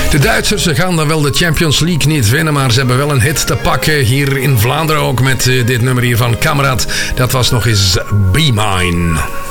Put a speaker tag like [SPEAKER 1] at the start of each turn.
[SPEAKER 1] De Duitsers gaan dan wel de Champions League niet winnen, maar ze hebben wel een hit te pakken hier in Vlaanderen ook met dit nummer hier van Kameraad. Dat was nog eens Be Mine.